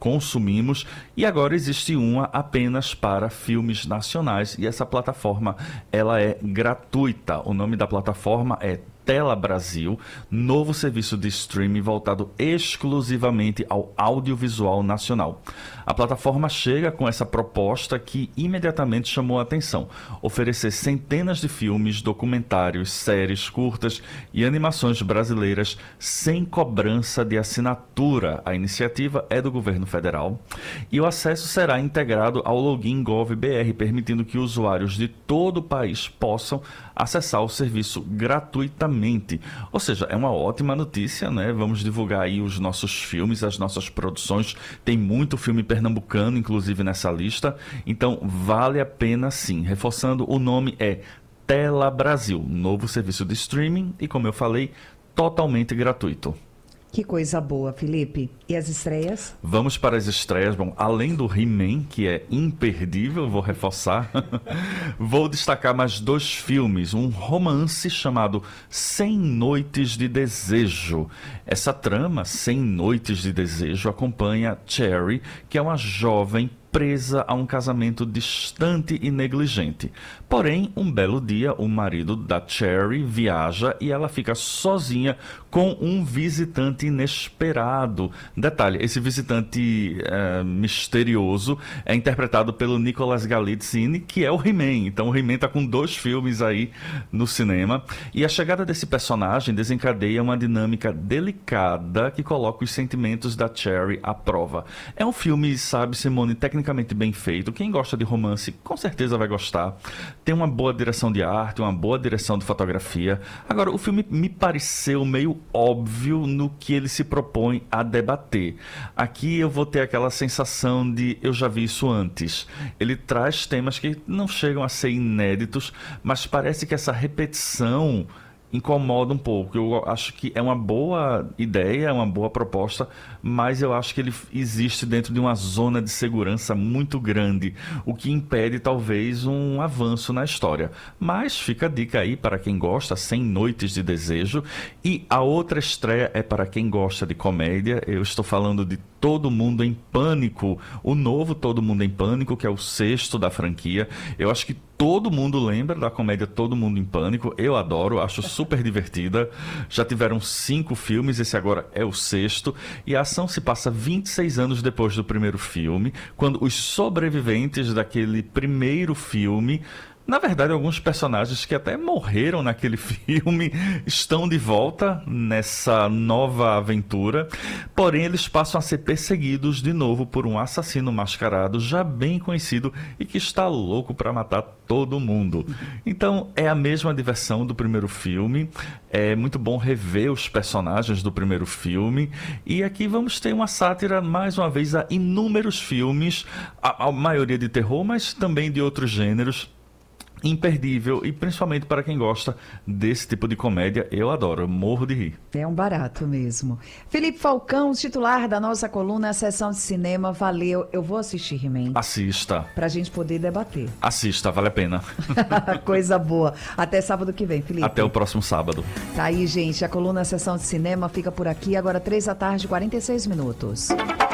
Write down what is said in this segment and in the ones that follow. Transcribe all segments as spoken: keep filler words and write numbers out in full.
consumimos, e agora existe uma apenas para filmes nacionais, e essa plataforma ela é gratuita. O nome da plataforma é Tela Brasil, novo serviço de streaming voltado exclusivamente ao audiovisual nacional. A plataforma chega com essa proposta que imediatamente chamou a atenção: oferecer centenas de filmes, documentários, séries curtas e animações brasileiras sem cobrança de assinatura. A iniciativa é do governo federal e o acesso será integrado ao login Gov.br, permitindo que usuários de todo o país possam acessar o serviço gratuitamente. Ou seja, é uma ótima notícia, né? Vamos divulgar aí os nossos filmes, as nossas produções. Tem muito filme pernambucano, inclusive, nessa lista. Então, vale a pena sim. Reforçando, o nome é Tela Brasil, novo serviço de streaming e, como eu falei, totalmente gratuito. Que coisa boa, Felipe. E as estreias? Vamos para as estreias. Bom, além do He-Man, que é imperdível, vou reforçar, vou destacar mais dois filmes. Um romance chamado Cem Noites de Desejo. Essa trama, Cem Noites de Desejo, acompanha Cherry, que é uma jovem presa a um casamento distante e negligente. Porém, um belo dia, o marido da Cherry viaja e ela fica sozinha com um visitante inesperado. Detalhe, esse visitante é, misterioso é interpretado pelo Nicolas Galitzine, que é o He-Man. Então o He-Man está com dois filmes aí no cinema. E a chegada desse personagem desencadeia uma dinâmica delicada que coloca os sentimentos da Cherry à prova. É um filme, sabe, Simone, tecnicamente bem feito. Quem gosta de romance com certeza vai gostar. Tem uma boa direção de arte, uma boa direção de fotografia. Agora, o filme me pareceu meio óbvio no que ele se propõe a debater. Aqui eu vou ter aquela sensação de eu já vi isso antes. Ele traz temas que não chegam a ser inéditos, mas parece que essa repetição incomoda um pouco. Eu acho que é uma boa ideia, é uma boa proposta, mas eu acho que ele existe dentro de uma zona de segurança muito grande, o que impede talvez um avanço na história. Mas fica a dica aí para quem gosta, Cem Noites de Desejo. E a outra estreia é para quem gosta de comédia. Eu estou falando de Todo Mundo em Pânico, o novo Todo Mundo em Pânico, que é o sexto da franquia. Eu acho que todo mundo lembra da comédia Todo Mundo em Pânico. Eu adoro, acho super divertida. Já tiveram cinco filmes, esse agora é o sexto. E a ação se passa vinte e seis anos depois do primeiro filme, quando os sobreviventes daquele primeiro filme, na verdade, alguns personagens que até morreram naquele filme estão de volta nessa nova aventura, porém eles passam a ser perseguidos de novo por um assassino mascarado já bem conhecido e que está louco para matar todo mundo. Então é a mesma diversão do primeiro filme, é muito bom rever os personagens do primeiro filme, e aqui vamos ter uma sátira mais uma vez a inúmeros filmes, a, a maioria de terror, mas também de outros gêneros. Imperdível, e principalmente para quem gosta desse tipo de comédia, eu adoro, eu morro de rir. É um barato mesmo. Felipe Falcão, titular da nossa coluna Sessão de Cinema, valeu. Eu vou assistir, He-Man. Assista. Pra gente poder debater. Assista, vale a pena. Coisa boa. Até sábado que vem, Felipe. Até o próximo sábado. Tá aí, gente, a coluna Sessão de Cinema fica por aqui, agora três da tarde, quarenta e seis minutos.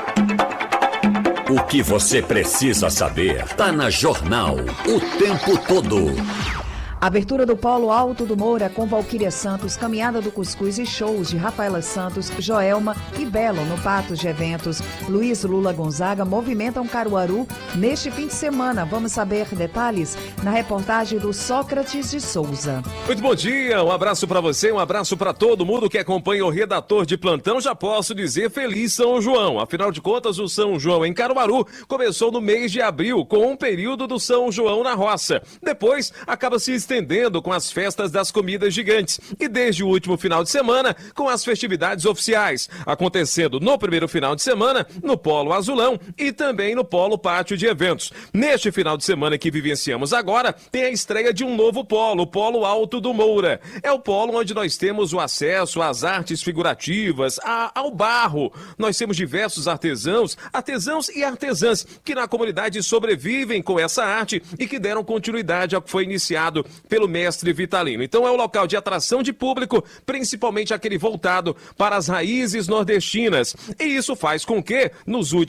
O que você precisa saber tá na Jornal o tempo todo. Abertura do Polo Alto do Moura com Valquíria Santos, Caminhada do Cuscuz e shows de Rafaela Santos, Joelma e Belo no Patos de Eventos. Luiz Lula Gonzaga movimentam Caruaru neste fim de semana. Vamos saber detalhes na reportagem do Sócrates de Souza. Muito bom dia, um abraço para você, um abraço para todo mundo que acompanha o redator de plantão. Já posso dizer feliz São João. Afinal de contas, o São João em Caruaru começou no mês de abril com um período do São João na roça. Depois, acaba se estendendo com as festas das comidas gigantes e desde o último final de semana com as festividades oficiais, acontecendo no primeiro final de semana no Polo Azulão e também no Polo Pátio de Eventos. Neste final de semana que vivenciamos agora, tem a estreia de um novo polo, o Polo Alto do Moura. É o polo onde nós temos o acesso às artes figurativas, a, ao barro. Nós temos diversos artesãos, artesãos e artesãs que na comunidade sobrevivem com essa arte e que deram continuidade ao que foi iniciado pelo mestre Vitalino. Então é um local de atração de público, principalmente aquele voltado para as raízes nordestinas. E isso faz com que, nos últimos